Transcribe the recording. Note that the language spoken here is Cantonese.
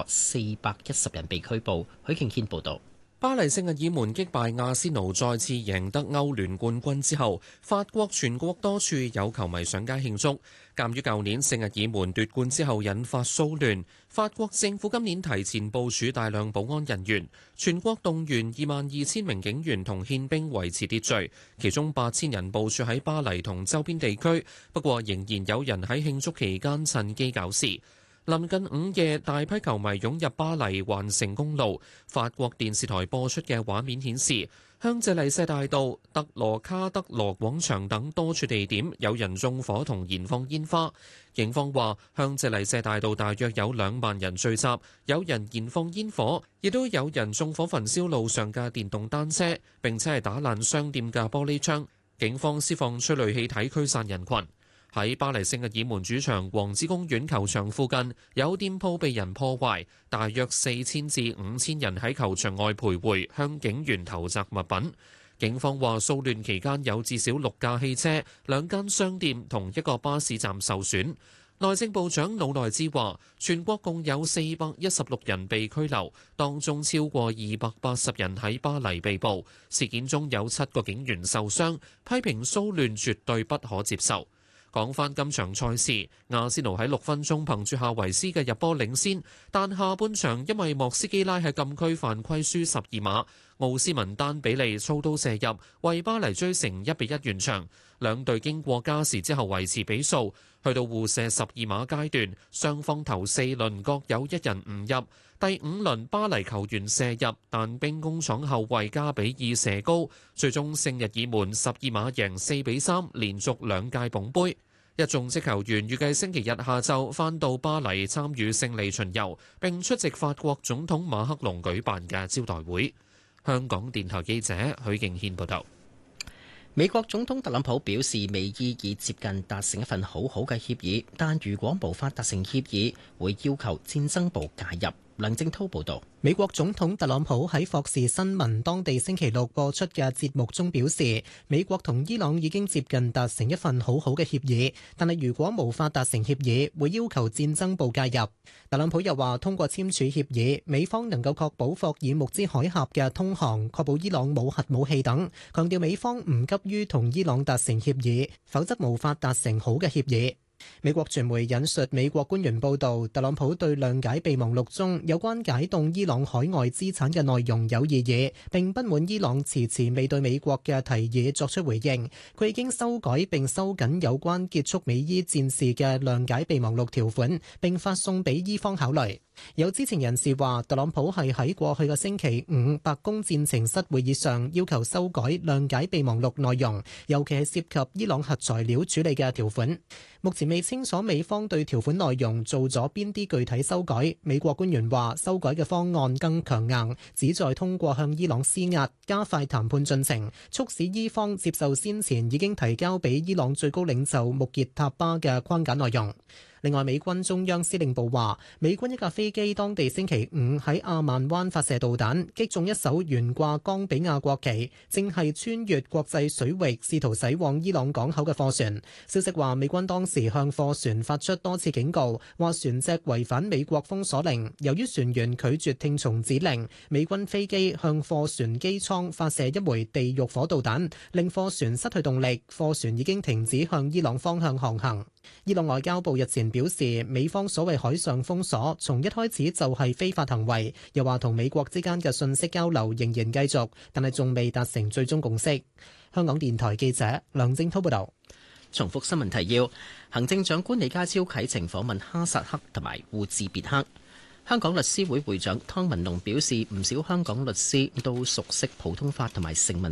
410人被拘捕。許敬軒報導。 巴黎聖日耳門擊敗阿仙奴，再次贏得歐聯冠軍之後，法國全國多處有球迷上街慶祝。鑑於舊年聖日耳門奪冠之後引發騷亂，法國政府今年提前部署大量保安人員，全國動員22,000名警員同憲兵維持秩序，其中8,000人部署喺巴黎同周邊地區。不過仍然有人喺慶祝期間趁機搞事。臨近午夜，大批球迷湧入巴黎環城公路。法國電視台播出嘅畫面顯示，香榭麗舍大道、特羅卡德羅廣場等多處地點有人縱火同燃放煙花。警方話，香榭麗舍大道大約有2萬人聚集，有人燃放煙火，亦都有人縱火焚燒路上嘅電動單車，並且係打爛商店嘅玻璃窗。警方施放催淚氣體驅散人群。喺巴黎聖日耳門主場王子公園球場附近，有店鋪被人破壞，大約4000至5000人喺球場外徘徊，向警員投擲物品。警方話，騷亂期間有至少6架汽車、2間商店同1個巴士站受損。內政部長魯內茲話，全國共有416人被拘留，當中超過280人喺巴黎被捕。事件中有7個警員受傷，批評騷亂絕對不可接受。講返今場賽事，阿仙奴喺6分鐘憑住夏維斯嘅入波領先，但下半場因為莫斯基拉喺禁區犯規輸12碼，奧斯文丹比利操刀射入，為巴黎追成1-1完場。兩隊經過加時之後維持比數，去到互射12碼階段，雙方頭4輪各有1人誤入。第5輪巴黎球員射入，但兵工廠後衛加比爾射高，最終聖日耳門12碼贏4-3，連續2屆捧杯。一眾職球員預計星期日下晝返到巴黎參與勝利巡遊，並出席法國總統馬克龍舉辦嘅招待會。香港電台記者許敬軒報道。 美國總統特朗普表示，美伊已接近達成一份好好嘅協議，但如果無法達成協議，會要求戰爭部介入。梁正濤報道。 美國總統特朗普喺霍士新聞當地星期六播出嘅節目中表示，美國同伊朗已經接近達成一份好好嘅協議，但係如果無法達成協議，會要求戰爭部介入。特朗普又話，通過簽署協議，美方能夠確保霍爾木茲海峽嘅通航，確保伊朗冇核武器等，強調美方唔急於同伊朗達成協議，否則無法達成好嘅協議。美國傳媒引述美國官員報道，特朗普對諒解備忘錄中有關解凍伊朗海外資產嘅內容有異議，並不滿伊朗遲遲未對美國嘅提議作出回應。佢已經修改並收緊有關結束美伊戰事嘅諒解備忘錄條款，並發送俾伊方考慮。有知情人士話，特朗普係喺過去嘅星期五白宮戰情室會議上要求修改諒解備忘錄內容，尤其係涉及伊朗核材料處理嘅條款。目前未清楚美方對條款內容做咗邊啲具體修改。美國官員話，修改嘅方案更強硬，旨在通過向伊朗施壓，加快談判進程，促使伊方接受先前已經提交俾伊朗最高領袖穆傑塔巴嘅框架內容。另外，美軍中央司令部話，美軍一架飛機當地星期五喺阿曼灣發射導彈，擊中一艘懸掛岡比亞國旗，正係穿越國際水域試圖駛往伊朗港口嘅貨船。消息話，美軍當時向貨船發出多次警告，話船隻違反美國封鎖令。由於船員拒絕聽從指令，美軍飛機向貨船機艙發射一枚地獄火導彈，令貨船失去動力。貨船已經停止向伊朗方向航行。伊朗外交部日前表示，美方所謂海上封鎖從一開始就係非法行為，又話同美國之間嘅信息交流仍然繼續，但係仲未達成最終共識。香港電台記者梁正濤報道。 重複新聞提要：行政長官李家超啟程訪問哈薩克同埋烏茲別克。香港律師會會長湯文龍表示，唔少香港律師都熟悉普通法同埋成文